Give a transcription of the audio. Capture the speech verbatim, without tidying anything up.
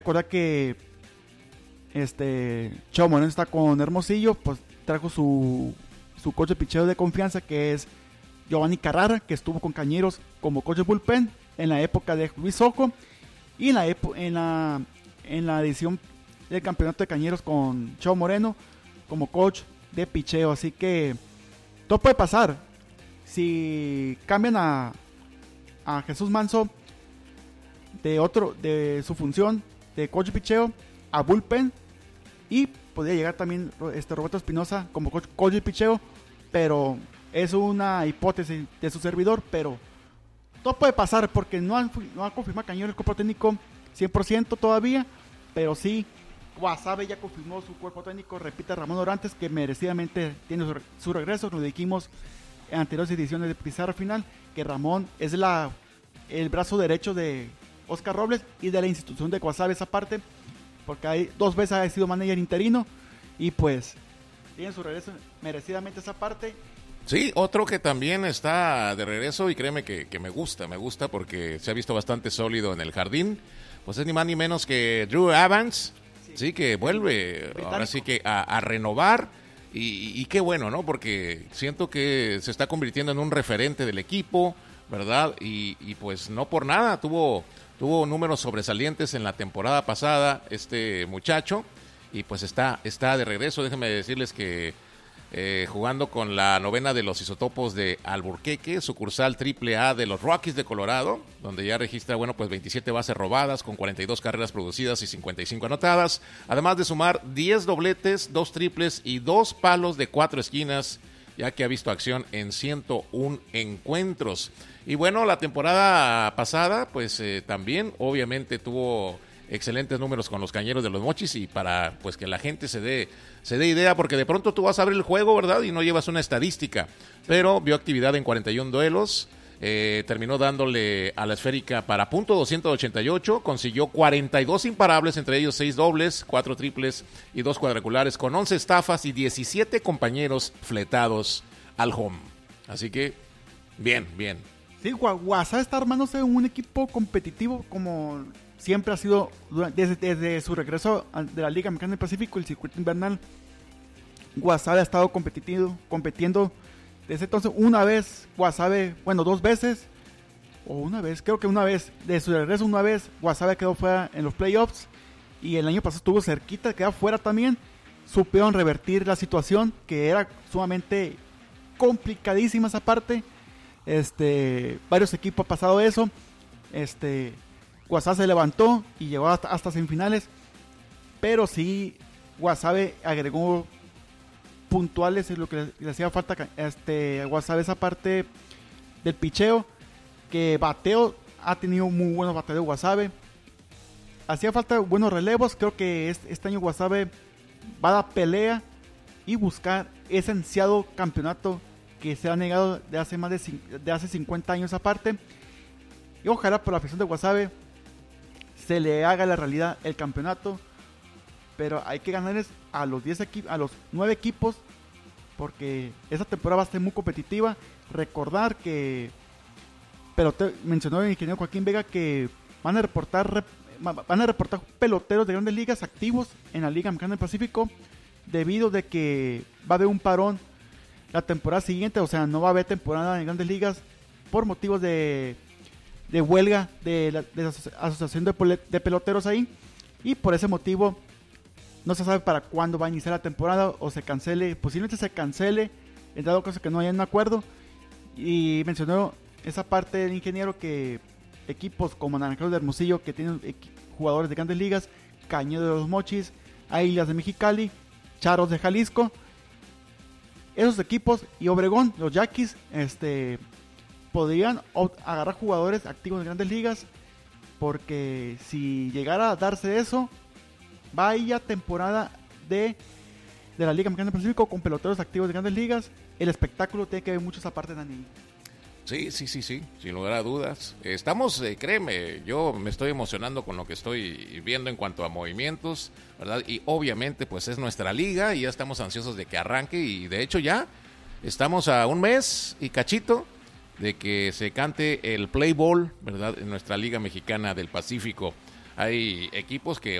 Recuerda que este Chavo Moreno está con Hermosillo, pues trajo su, su coach de picheo de confianza, que es Giovanni Carrara, que estuvo con Cañeros como coach de bullpen en la época de Luis Ojo, y en la, epo, en la, en la edición del campeonato de Cañeros con Chavo Moreno como coach de picheo. Así que todo puede pasar. Si cambian a, a Jesús Manso de otro de su función de coach de picheo a bullpen, y podría llegar también este Roberto Espinosa como coach, coach de picheo, pero es una hipótesis de su servidor, pero todo puede pasar porque no han, no ha confirmado Cañeros el cuerpo técnico cien por ciento todavía, pero sí Guasave ya confirmó su cuerpo técnico, repite Ramón Orantes, que merecidamente tiene su, su regreso. Nos dijimos en anteriores ediciones de Pizarra Final que Ramón es la el brazo derecho de Oscar Robles y de la institución de Guasave esa parte, porque hay dos veces ha sido manager interino y pues tiene su regreso merecidamente esa parte. Sí, otro que también está de regreso y créeme que, que me gusta, me gusta porque se ha visto bastante sólido en el jardín, pues es ni más ni menos que Drew Evans, sí, sí que vuelve británico. Ahora sí que a, a renovar y, y qué bueno, ¿no? Porque siento que se está convirtiendo en un referente del equipo, ¿verdad? Y, y pues no por nada, tuvo, tuvo números sobresalientes en la temporada pasada este muchacho y pues está, está de regreso. Déjenme decirles que Eh, jugando con la novena de los Isotopos de Alburquerque, sucursal triple A de los Rockies de Colorado, donde ya registra, bueno, pues veintisiete bases robadas con cuarenta y dos carreras producidas y cincuenta y cinco anotadas, además de sumar diez dobletes, dos triples y dos palos de cuatro esquinas, ya que ha visto acción en ciento uno encuentros. Y bueno, la temporada pasada, pues eh, también obviamente tuvo excelentes números con los Cañeros de los Mochis, y para pues que la gente se dé se dé idea, porque de pronto tú vas a abrir el juego, ¿verdad? Y no llevas una estadística, pero vio actividad en cuarenta y uno duelos, eh, terminó dándole a la esférica para punto doscientos ochenta y ocho, consiguió cuarenta y dos imparables, entre ellos seis dobles, cuatro triples y dos cuadrangulares, con once estafas y diecisiete compañeros fletados al home. Así que, bien, bien. Sí, Guasave está armándose un equipo competitivo como siempre ha sido desde, desde su regreso de la Liga Mexicana del Pacífico, el circuito invernal. Guasave ha estado competitivo, compitiendo desde entonces una vez, Guasave, bueno, dos veces, o una vez, creo que una vez, de su regreso una vez, Guasave quedó fuera en los playoffs, y el año pasado estuvo cerquita de quedar fuera también. Supieron revertir la situación, que era sumamente complicadísima esa parte. Este, varios equipos han pasado eso. Este, Guasave se levantó y llegó hasta, hasta semifinales, pero sí Guasave agregó puntuales, es lo que le, le hacía falta este, a Guasave, esa parte del picheo, que bateo, ha tenido muy buenos bateos Guasave, hacía falta buenos relevos. Creo que este, este año Guasave va a dar pelea y buscar ese ansiado campeonato que se ha negado de hace más de, de hace cincuenta años aparte, y ojalá por la afición de Guasave se le haga la realidad el campeonato, pero hay que ganarles a los diez equi- a los nueve equipos, porque esta temporada va a ser muy competitiva. Recordar que, pero te mencionó el ingeniero Joaquín Vega que van a reportar van a reportar peloteros de grandes ligas activos en la Liga Mexicana del Pacífico, debido de que va a haber un parón la temporada siguiente, o sea, no va a haber temporada en grandes ligas por motivos de de huelga de la, de la asociación de, pole, de peloteros ahí, y por ese motivo no se sabe para cuándo va a iniciar la temporada, o se cancele, posiblemente se cancele en dado caso que no haya un acuerdo. Y mencionó esa parte del ingeniero que equipos como Naranjeros de Hermosillo, que tienen jugadores de grandes ligas, Cañeros de los Mochis, Águilas de Mexicali, Charros de Jalisco, esos equipos, y Obregón, los Yaquis, este podrían agarrar jugadores activos de grandes ligas, porque si llegara a darse eso, vaya temporada de, de la Liga Mexicana del Pacífico con peloteros activos de grandes ligas. El espectáculo tiene que ver mucho esa parte, Dani. Sí, sí, sí, sí, sin lugar a dudas. Estamos, eh, créeme, yo me estoy emocionando con lo que estoy viendo en cuanto a movimientos, ¿verdad? Y obviamente pues es nuestra liga y ya estamos ansiosos de que arranque, y de hecho ya estamos a un mes y cachito de que se cante el play ball, ¿verdad?, en nuestra Liga Mexicana del Pacífico. hay equipos que